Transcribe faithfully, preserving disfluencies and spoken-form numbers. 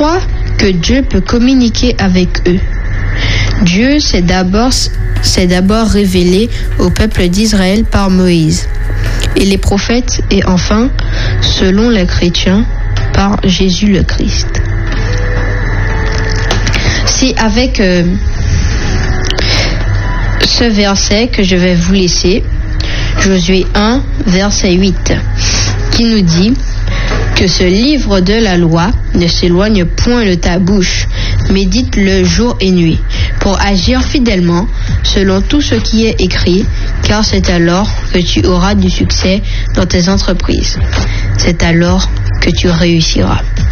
crois que Dieu peut communiquer avec eux. Dieu s'est d'abord, s'est d'abord révélé au peuple d'Israël par Moïse et les prophètes, et enfin, selon les chrétiens, par Jésus le Christ. C'est avec euh, ce verset que je vais vous laisser, Josué un, verset huit, qui nous dit que ce livre de la loi ne s'éloigne point de ta bouche, médite-le jour et nuit, pour agir fidèlement selon tout ce qui est écrit, car c'est alors que tu auras du succès dans tes entreprises. C'est alors que tu réussiras.